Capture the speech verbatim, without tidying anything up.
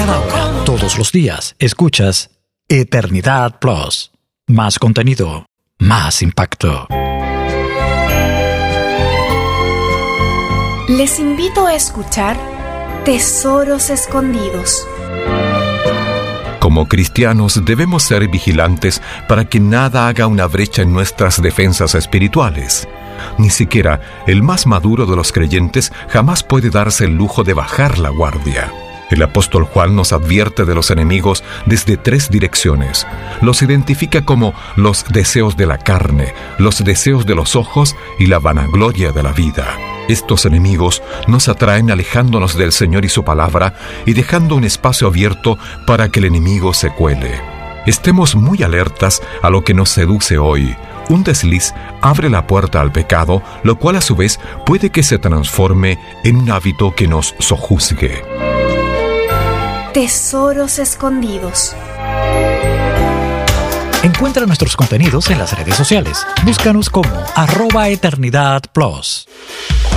cada hora, todos los días, escuchas Eternidad Plus. Más contenido, más impacto. Les invito a escuchar Tesoros Escondidos. Como cristianos debemos ser vigilantes para que nada haga una brecha en nuestras defensas espirituales. Ni siquiera el más maduro de los creyentes jamás puede darse el lujo de bajar la guardia. El apóstol Juan nos advierte de los enemigos desde tres direcciones. Los identifica como los deseos de la carne, los deseos de los ojos y la vanagloria de la vida. Estos enemigos nos atraen alejándonos del Señor y su palabra y dejando un espacio abierto para que el enemigo se cuele. Estemos muy alertas a lo que nos seduce hoy. Un desliz abre la puerta al pecado, lo cual a su vez puede que se transforme en un hábito que nos sojuzgue. Tesoros Escondidos. Encuentra nuestros contenidos en las redes sociales. Búscanos como arroba Eternidad Plus.